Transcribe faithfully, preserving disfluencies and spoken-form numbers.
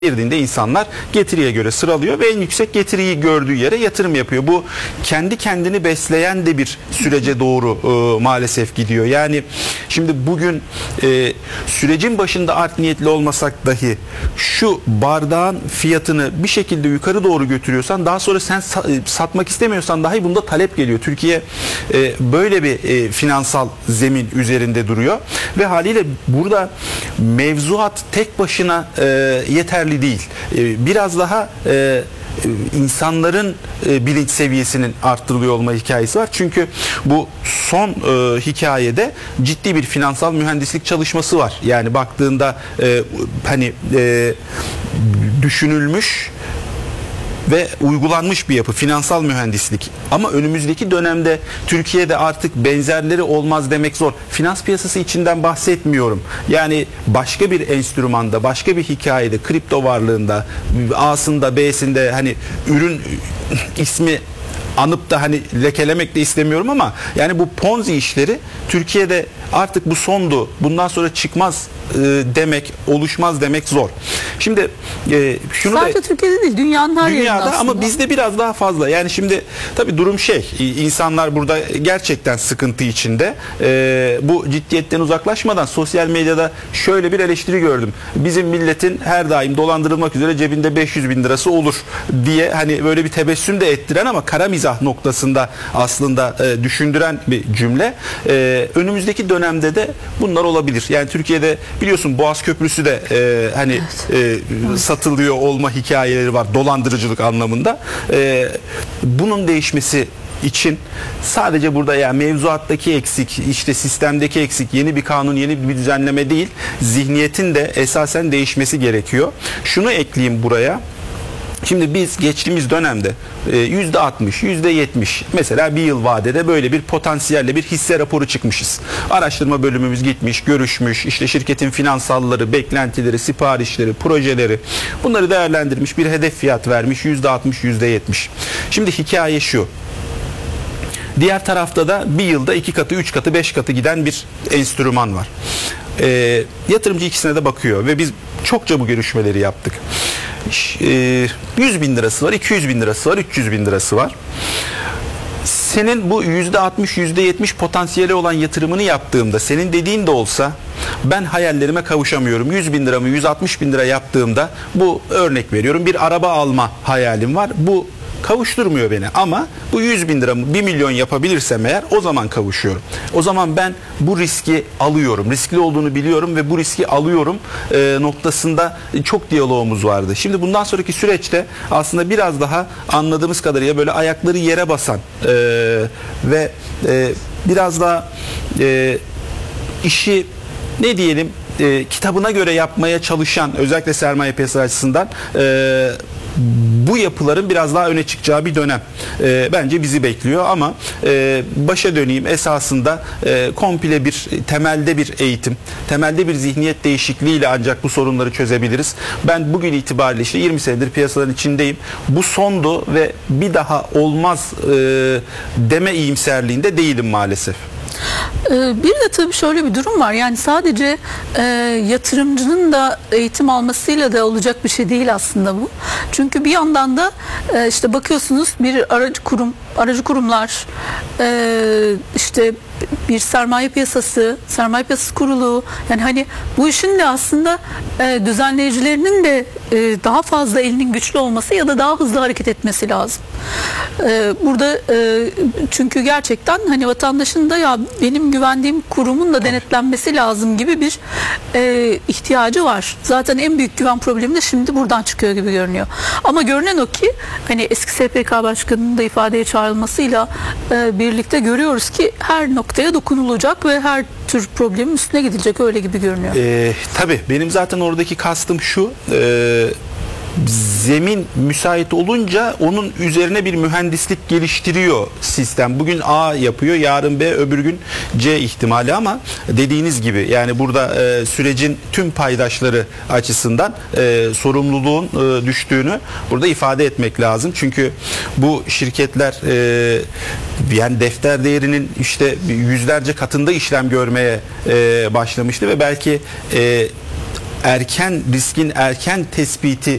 girdiğinde insanlar getiriye göre sıralıyor ve en yüksek getiriyi gördüğü yere yatırım yapıyor. Bu kendi kendini besleyen de bir sürece doğru e, maalesef gidiyor. Yani şimdi bugün e, sürecin başında art niyetli olmasak dahi şu bardağın fiyatını bir şekilde yukarı doğru götürüyorsan daha sonra sen satmak istemiyorsan dahi bunda talep geliyor. Türkiye e, böyle bir e, finansal zemin üzerinde duruyor ve haliyle burada mevzuat tek başına e, yeterli değil. Biraz daha e, insanların e, bilinç seviyesinin arttırılıyor olma hikayesi var. Çünkü bu son e, hikayede ciddi bir finansal mühendislik çalışması var. Yani baktığında e, hani e, düşünülmüş ve uygulanmış bir yapı, finansal mühendislik. Ama önümüzdeki dönemde Türkiye'de artık benzerleri olmaz demek zor. Finans piyasası içinden bahsetmiyorum. Yani başka bir enstrümanda, başka bir hikayede, kripto varlığında, A'sında, B'sinde hani ürün ismi anıp da hani lekelemek de istemiyorum ama yani bu Ponzi işleri Türkiye'de artık bu sondu, bundan sonra çıkmaz e, demek, oluşmaz demek zor. Şimdi e, şunu sadece da, Türkiye'de değil, dünyanın her yerinde aslında. Ama bizde biraz daha fazla. Yani şimdi tabii durum şey, insanlar burada gerçekten sıkıntı içinde. E, bu ciddiyetten uzaklaşmadan sosyal medyada şöyle bir eleştiri gördüm. Bizim milletin her daim dolandırılmak üzere cebinde beş yüz bin lirası olur diye hani böyle bir tebessüm de ettiren ama kara mizah noktasında aslında e, düşündüren bir cümle. E, önümüzdeki dönemde de bunlar olabilir. Yani Türkiye'de biliyorsun Boğaz Köprüsü de e, hani evet. e, satılıyor olma hikayeleri var dolandırıcılık anlamında. E, bunun değişmesi için sadece burada yani mevzuattaki eksik, işte sistemdeki eksik, yeni bir kanun, yeni bir düzenleme değil, zihniyetin de esasen değişmesi gerekiyor. Şunu ekleyeyim buraya. Şimdi biz geçtiğimiz dönemde yüzde altmış, yüzde yetmiş mesela bir yıl vadede böyle bir potansiyelle bir hisse raporu çıkmışız. Araştırma bölümümüz gitmiş, görüşmüş, işte şirketin finansalları, beklentileri, siparişleri, projeleri bunları değerlendirmiş, bir hedef fiyat vermiş yüzde altmış, yüzde yetmiş. Şimdi hikaye şu. Diğer tarafta da bir yılda iki katı, üç katı, beş katı giden bir enstrüman var. E, yatırımcı ikisine de bakıyor ve biz çokça bu görüşmeleri yaptık. yüz bin lirası var, iki yüz bin lirası var, üç yüz bin lirası var. Senin bu yüzde altmış, yüzde yetmiş potansiyeli olan yatırımını yaptığımda, senin dediğin de olsa ben hayallerime kavuşamıyorum. yüz bin liramı yüz altmış bin lira yaptığımda, bu örnek veriyorum, bir araba alma hayalim var. Bu kavuşturmuyor beni ama bu yüz bin liramı bir milyon yapabilirsem eğer o zaman kavuşuyorum. O zaman ben bu riski alıyorum. Riskli olduğunu biliyorum ve bu riski alıyorum e, noktasında çok diyalogumuz vardı. Şimdi bundan sonraki süreçte aslında biraz daha anladığımız kadarıyla böyle ayakları yere basan e, ve e, biraz daha e, işi ne diyelim e, kitabına göre yapmaya çalışan, özellikle sermaye piyasası açısından e, bu yapıların biraz daha öne çıkacağı bir dönem e, bence bizi bekliyor ama e, başa döneyim, esasında e, komple bir temelde bir eğitim, temelde bir zihniyet değişikliğiyle ancak bu sorunları çözebiliriz. Ben bugün itibariyle işte yirmi senedir piyasaların içindeyim. Bu sondu ve bir daha olmaz e, deme iyimserliğinde değilim maalesef. Bir de tabii şöyle bir durum var. Yani sadece e, yatırımcının da eğitim almasıyla da olacak bir şey değil aslında bu. Çünkü bir yandan da e, işte bakıyorsunuz bir aracı kurum, aracı kurumlar, e, işte bir sermaye piyasası, sermaye piyasası kurulu, yani hani bu işin de aslında e, düzenleyicilerinin de e, daha fazla elinin güçlü olması ya da daha hızlı hareket etmesi lazım. E, burada e, çünkü gerçekten hani vatandaşın da ya benim güvendiğim kurumun da denetlenmesi lazım gibi bir e, ihtiyacı var. Zaten en büyük güven problemi de şimdi buradan çıkıyor gibi görünüyor. Ama görünen o ki hani eski S P K Başkanı'nın da ifadeye çağrılmasıyla e, birlikte görüyoruz ki her noktaya dokunulacak ve her tür problemin üstüne gidilecek, öyle gibi görünüyor. Ee, tabii benim zaten oradaki kastım şu, e, zemin müsait olunca onun üzerine bir mühendislik geliştiriyor sistem. Bugün A yapıyor, yarın B, öbür gün C ihtimali ama dediğiniz gibi yani burada e, sürecin tüm paydaşları açısından e, sorumluluğun e, düştüğünü burada ifade etmek lazım. Çünkü bu şirketler e, yani defter değerinin işte yüzlerce katında işlem görmeye e, başlamıştı ve belki e, erken riskin erken tespiti